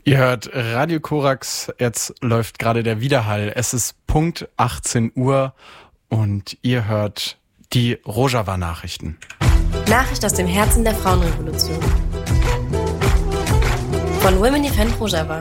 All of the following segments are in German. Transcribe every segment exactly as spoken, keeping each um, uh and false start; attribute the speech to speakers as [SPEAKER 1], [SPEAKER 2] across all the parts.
[SPEAKER 1] Ihr hört Radio Korax, jetzt läuft gerade der Widerhall. Es ist Punkt achtzehn Uhr und ihr hört die Rojava-Nachrichten.
[SPEAKER 2] Nachricht aus dem Herzen der Frauenrevolution. Von Women Defend Rojava.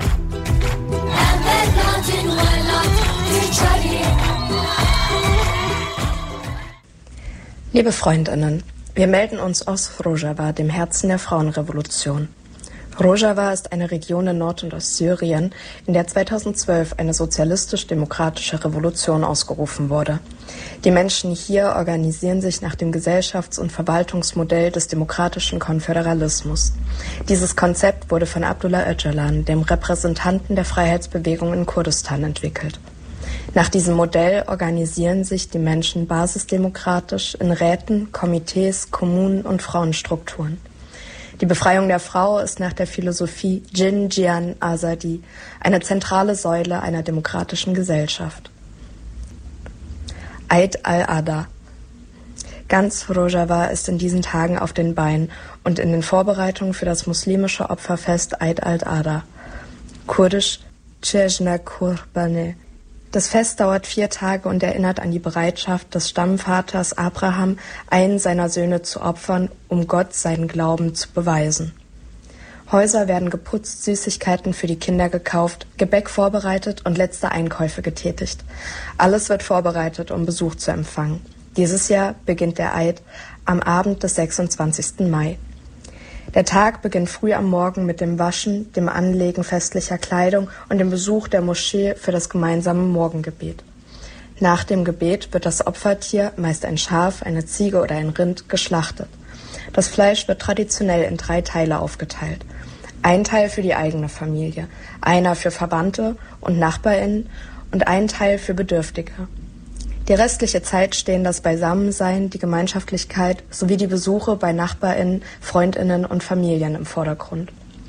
[SPEAKER 3] Liebe Freundinnen, wir melden uns aus Rojava, dem Herzen der Frauenrevolution. Rojava ist eine Region in Nord- und Ostsyrien, in der zweitausendzwölf eine sozialistisch-demokratische Revolution ausgerufen wurde. Die Menschen hier organisieren sich nach dem Gesellschafts- und Verwaltungsmodell des demokratischen Konföderalismus. Dieses Konzept wurde von Abdullah Öcalan, dem Repräsentanten der Freiheitsbewegung in Kurdistan, entwickelt. Nach diesem Modell organisieren sich die Menschen basisdemokratisch in Räten, Komitees, Kommunen und Frauenstrukturen. Die Befreiung der Frau ist nach der Philosophie Jin Jiyan Azadi eine zentrale Säule einer demokratischen Gesellschaft. Eid al-Adha. Ganz Rojava ist in diesen Tagen auf den Beinen und in den Vorbereitungen für das muslimische Opferfest Eid al-Adha, kurdisch Chejna Kurbane. Das Fest dauert vier Tage und erinnert an die Bereitschaft des Stammvaters Abraham, einen seiner Söhne zu opfern, um Gott seinen Glauben zu beweisen. Häuser werden geputzt, Süßigkeiten für die Kinder gekauft, Gebäck vorbereitet und letzte Einkäufe getätigt. Alles wird vorbereitet, um Besuch zu empfangen. Dieses Jahr beginnt der Eid am Abend des sechsundzwanzigsten Mai. Der Tag beginnt früh am Morgen mit dem Waschen, dem Anlegen festlicher Kleidung und dem Besuch der Moschee für das gemeinsame Morgengebet. Nach dem Gebet wird das Opfertier, meist ein Schaf, eine Ziege oder ein Rind, geschlachtet. Das Fleisch wird traditionell in drei Teile aufgeteilt. Ein Teil für die eigene Familie, einer für Verwandte und NachbarInnen und ein Teil für Bedürftige. Die restliche Zeit stehen das Beisammensein, die Gemeinschaftlichkeit sowie die Besuche bei NachbarInnen, FreundInnen und Familien im Vordergrund.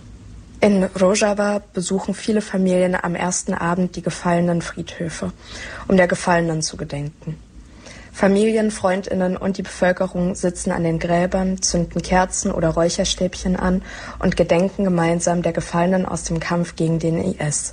[SPEAKER 3] In Rojava besuchen viele Familien am ersten Abend die gefallenen Friedhöfe, um der Gefallenen zu gedenken. Familien, FreundInnen und die Bevölkerung sitzen an den Gräbern, zünden Kerzen oder Räucherstäbchen an und gedenken gemeinsam der Gefallenen aus dem Kampf gegen den I S.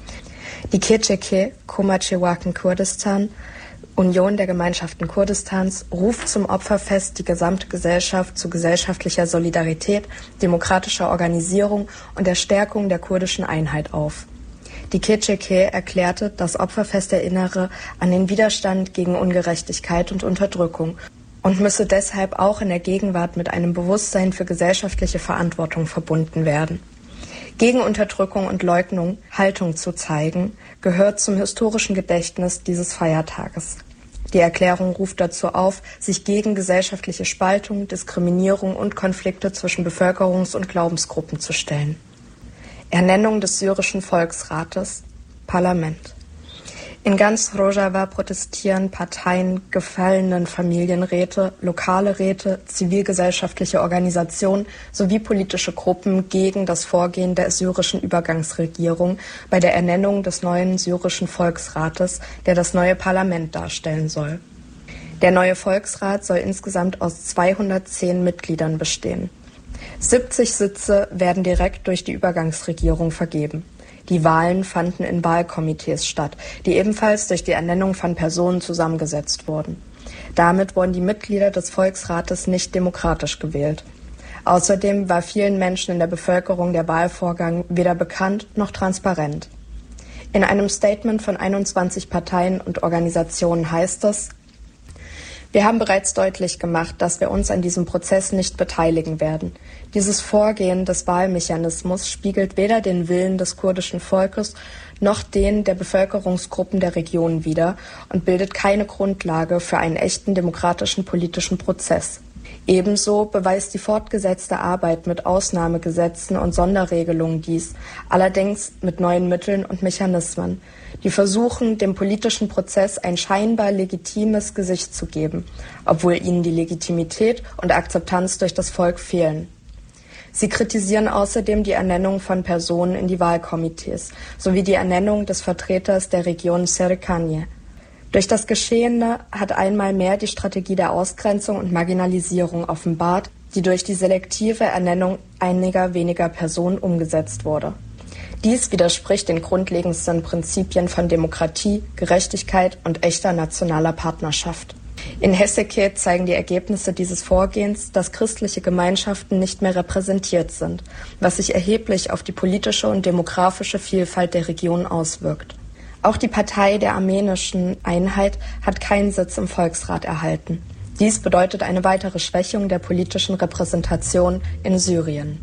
[SPEAKER 3] Die Kircheke, Komachewaken Kurdistan, Union der Gemeinschaften Kurdistans, ruft zum Opferfest die gesamte Gesellschaft zu gesellschaftlicher Solidarität, demokratischer Organisierung und der Stärkung der kurdischen Einheit auf. Die Kircheke erklärte, das Opferfest erinnere an den Widerstand gegen Ungerechtigkeit und Unterdrückung und müsse deshalb auch in der Gegenwart mit einem Bewusstsein für gesellschaftliche Verantwortung verbunden werden. Gegen Unterdrückung und Leugnung Haltung zu zeigen, gehört zum historischen Gedächtnis dieses Feiertages. Die Erklärung ruft dazu auf, sich gegen gesellschaftliche Spaltung, Diskriminierung und Konflikte zwischen Bevölkerungs- und Glaubensgruppen zu stellen. Ernennung des syrischen Volksrates, Parlament. In ganz Rojava protestieren Parteien, gefallenen Familienräte, lokale Räte, zivilgesellschaftliche Organisationen sowie politische Gruppen gegen das Vorgehen der syrischen Übergangsregierung bei der Ernennung des neuen syrischen Volksrates, der das neue Parlament darstellen soll. Der neue Volksrat soll insgesamt aus zweihundertzehn Mitgliedern bestehen. siebzig Sitze werden direkt durch die Übergangsregierung vergeben. Die Wahlen fanden in Wahlkomitees statt, die ebenfalls durch die Ernennung von Personen zusammengesetzt wurden. Damit wurden die Mitglieder des Volksrates nicht demokratisch gewählt. Außerdem war vielen Menschen in der Bevölkerung der Wahlvorgang weder bekannt noch transparent. In einem Statement von einundzwanzig Parteien und Organisationen heißt es: Wir haben bereits deutlich gemacht, dass wir uns an diesem Prozess nicht beteiligen werden. Dieses Vorgehen des Wahlmechanismus spiegelt weder den Willen des kurdischen Volkes noch den der Bevölkerungsgruppen der Region wider und bildet keine Grundlage für einen echten demokratischen politischen Prozess. Ebenso beweist die fortgesetzte Arbeit mit Ausnahmegesetzen und Sonderregelungen dies, allerdings mit neuen Mitteln und Mechanismen, die versuchen, dem politischen Prozess ein scheinbar legitimes Gesicht zu geben, obwohl ihnen die Legitimität und Akzeptanz durch das Volk fehlen. Sie kritisieren außerdem die Ernennung von Personen in die Wahlkomitees sowie die Ernennung des Vertreters der Region Serkanje. Durch das Geschehene hat einmal mehr die Strategie der Ausgrenzung und Marginalisierung offenbart, die durch die selektive Ernennung einiger weniger Personen umgesetzt wurde. Dies widerspricht den grundlegendsten Prinzipien von Demokratie, Gerechtigkeit und echter nationaler Partnerschaft. In Heseke zeigen die Ergebnisse dieses Vorgehens, dass christliche Gemeinschaften nicht mehr repräsentiert sind, was sich erheblich auf die politische und demografische Vielfalt der Region auswirkt. Auch die Partei der armenischen Einheit hat keinen Sitz im Volksrat erhalten. Dies bedeutet eine weitere Schwächung der politischen Repräsentation in Syrien.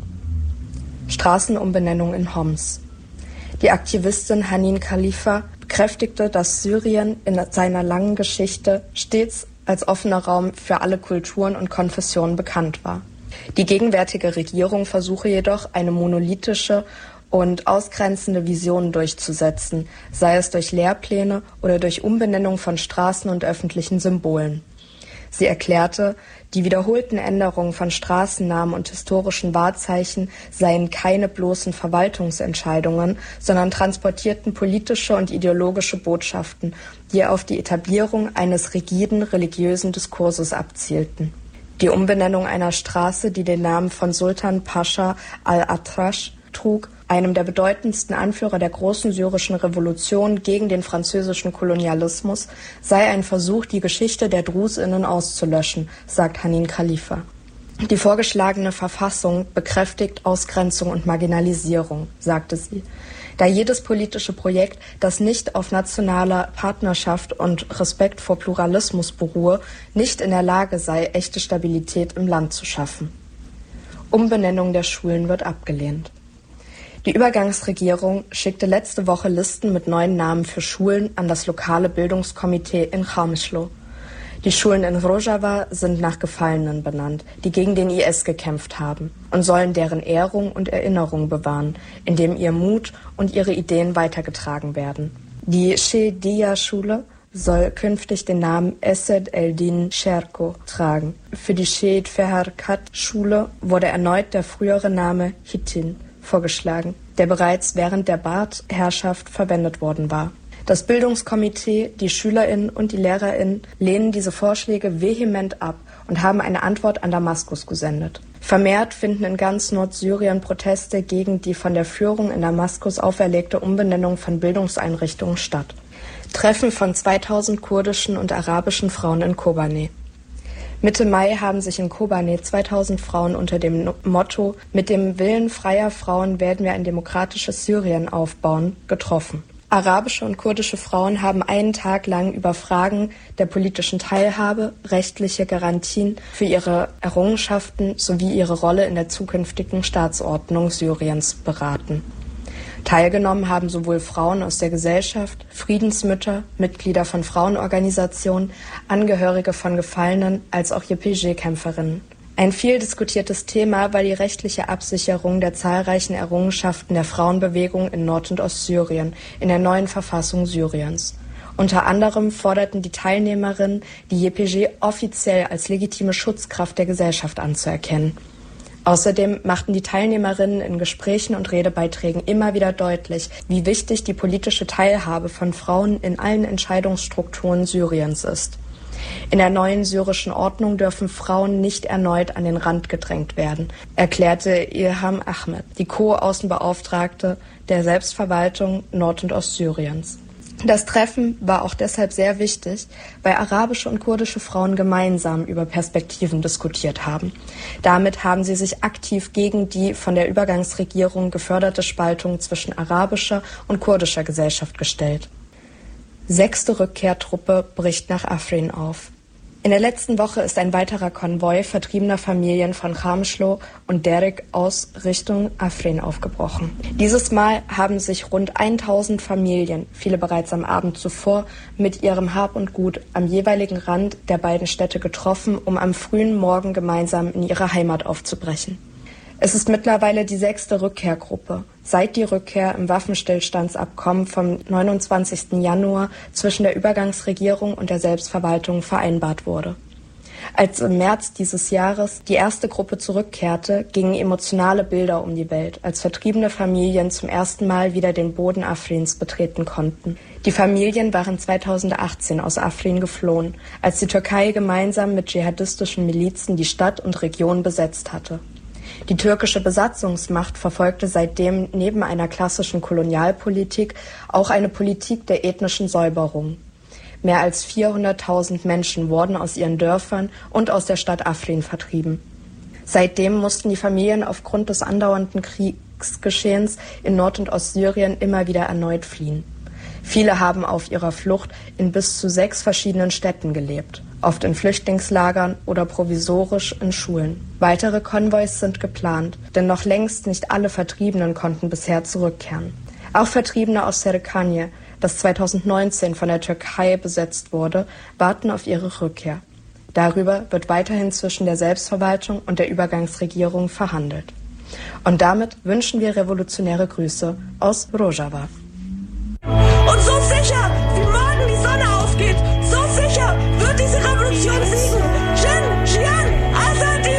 [SPEAKER 3] Straßenumbenennung in Homs. Die Aktivistin Hanin Khalifa bekräftigte, dass Syrien in seiner langen Geschichte stets als offener Raum für alle Kulturen und Konfessionen bekannt war. Die gegenwärtige Regierung versuche jedoch, eine monolithische und ausgrenzende Vision durchzusetzen, sei es durch Lehrpläne oder durch Umbenennung von Straßen und öffentlichen Symbolen. Sie erklärte, die wiederholten Änderungen von Straßennamen und historischen Wahrzeichen seien keine bloßen Verwaltungsentscheidungen, sondern transportierten politische und ideologische Botschaften, die auf die Etablierung eines rigiden religiösen Diskurses abzielten. Die Umbenennung einer Straße, die den Namen von Sultan Pascha al-Atrasch trug, einem der bedeutendsten Anführer der großen syrischen Revolution gegen den französischen Kolonialismus, sei ein Versuch, die Geschichte der DrusInnen auszulöschen, sagt Hanin Khalifa. Die vorgeschlagene Verfassung bekräftigt Ausgrenzung und Marginalisierung, sagte sie, da jedes politische Projekt, das nicht auf nationaler Partnerschaft und Respekt vor Pluralismus beruhe, nicht in der Lage sei, echte Stabilität im Land zu schaffen. Umbenennung der Schulen wird abgelehnt. Die Übergangsregierung schickte letzte Woche Listen mit neuen Namen für Schulen an das lokale Bildungskomitee in Qamishlo. Die Schulen in Rojava sind nach Gefallenen benannt, die gegen den I S gekämpft haben, und sollen deren Ehrung und Erinnerung bewahren, indem ihr Mut und ihre Ideen weitergetragen werden. Die Shehdiya-Schule soll künftig den Namen Esed Eldin Sherko tragen. Für die Sheikh Ferhat-Schule wurde erneut der frühere Name Hittin vorgeschlagen, der bereits während der Baath-Herrschaft verwendet worden war. Das Bildungskomitee, die SchülerInnen und die LehrerInnen lehnen diese Vorschläge vehement ab und haben eine Antwort an Damaskus gesendet. Vermehrt finden in ganz Nordsyrien Proteste gegen die von der Führung in Damaskus auferlegte Umbenennung von Bildungseinrichtungen statt. Treffen von zweitausend kurdischen und arabischen Frauen in Kobane. Mitte Mai haben sich in Kobane zweitausend Frauen unter dem Motto „Mit dem Willen freier Frauen werden wir ein demokratisches Syrien aufbauen" getroffen. Arabische und kurdische Frauen haben einen Tag lang über Fragen der politischen Teilhabe, rechtliche Garantien für ihre Errungenschaften sowie ihre Rolle in der zukünftigen Staatsordnung Syriens beraten. Teilgenommen haben sowohl Frauen aus der Gesellschaft, Friedensmütter, Mitglieder von Frauenorganisationen, Angehörige von Gefallenen als auch Y P G-Kämpferinnen. Ein viel diskutiertes Thema war die rechtliche Absicherung der zahlreichen Errungenschaften der Frauenbewegung in Nord- und Ostsyrien in der neuen Verfassung Syriens. Unter anderem forderten die Teilnehmerinnen, die Y P G offiziell als legitime Schutzkraft der Gesellschaft anzuerkennen. Außerdem machten die Teilnehmerinnen in Gesprächen und Redebeiträgen immer wieder deutlich, wie wichtig die politische Teilhabe von Frauen in allen Entscheidungsstrukturen Syriens ist. In der neuen syrischen Ordnung dürfen Frauen nicht erneut an den Rand gedrängt werden, erklärte Ilham Ahmed, die Co-Außenbeauftragte der Selbstverwaltung Nord- und Ostsyriens. Das Treffen war auch deshalb sehr wichtig, weil arabische und kurdische Frauen gemeinsam über Perspektiven diskutiert haben. Damit haben sie sich aktiv gegen die von der Übergangsregierung geförderte Spaltung zwischen arabischer und kurdischer Gesellschaft gestellt. Sechste Rückkehrtruppe bricht nach Afrin auf. In der letzten Woche ist ein weiterer Konvoi vertriebener Familien von Qamishlo und Derik aus Richtung Afrin aufgebrochen. Dieses Mal haben sich rund tausend Familien, viele bereits am Abend zuvor, mit ihrem Hab und Gut am jeweiligen Rand der beiden Städte getroffen, um am frühen Morgen gemeinsam in ihre Heimat aufzubrechen. Es ist mittlerweile die sechste Rückkehrgruppe, seit die Rückkehr im Waffenstillstandsabkommen vom neunundzwanzigsten Januar zwischen der Übergangsregierung und der Selbstverwaltung vereinbart wurde. Als im März dieses Jahres die erste Gruppe zurückkehrte, gingen emotionale Bilder um die Welt, als vertriebene Familien zum ersten Mal wieder den Boden Afrins betreten konnten. Die Familien waren zweitausendachtzehn aus Afrin geflohen, als die Türkei gemeinsam mit dschihadistischen Milizen die Stadt und Region besetzt hatte. Die türkische Besatzungsmacht verfolgte seitdem neben einer klassischen Kolonialpolitik auch eine Politik der ethnischen Säuberung. Mehr als vierhunderttausend Menschen wurden aus ihren Dörfern und aus der Stadt Afrin vertrieben. Seitdem mussten die Familien aufgrund des andauernden Kriegsgeschehens in Nord- und Ostsyrien immer wieder erneut fliehen. Viele haben auf ihrer Flucht in bis zu sechs verschiedenen Städten gelebt, oft in Flüchtlingslagern oder provisorisch in Schulen. Weitere Konvois sind geplant, denn noch längst nicht alle Vertriebenen konnten bisher zurückkehren. Auch Vertriebene aus Serkanje, das zweitausendneunzehn von der Türkei besetzt wurde, warten auf ihre Rückkehr. Darüber wird weiterhin zwischen der Selbstverwaltung und der Übergangsregierung verhandelt. Und damit wünschen wir revolutionäre Grüße aus Rojava.
[SPEAKER 4] Und so sicher, wie morgen die Sonne aufgeht, so sicher wird diese Revolution siegen. Jin, Jian, Azadi!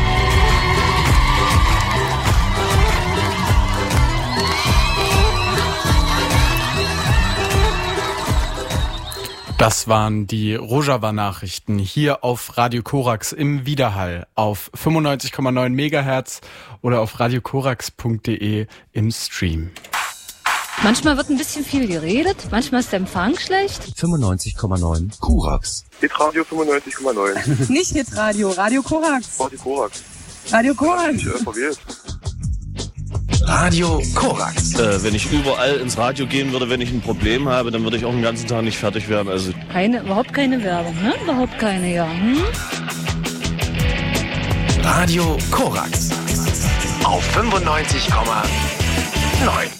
[SPEAKER 1] Das waren die Rojava-Nachrichten hier auf Radio Korax im Widerhall auf fünfundneunzig Komma neun Megahertz oder auf radio korax punkt de im Stream.
[SPEAKER 5] Manchmal wird ein bisschen viel geredet, manchmal ist der Empfang schlecht.
[SPEAKER 6] fünfundneunzig Komma neun Korax.
[SPEAKER 7] Hitradio fünfundneunzig Komma neun.
[SPEAKER 8] Nicht Hitradio, Radio Korax.
[SPEAKER 7] Radio Korax.
[SPEAKER 8] Radio Korax.
[SPEAKER 7] Ich, äh, verwirrt.
[SPEAKER 6] Radio Korax.
[SPEAKER 9] Äh, wenn ich überall ins Radio gehen würde, wenn ich ein Problem habe, dann würde ich auch den ganzen Tag nicht fertig werden. Also
[SPEAKER 5] keine, überhaupt keine Werbung, ne? Überhaupt keine, ja. Hm?
[SPEAKER 6] Radio Korax. Auf fünfundneunzig Komma neun.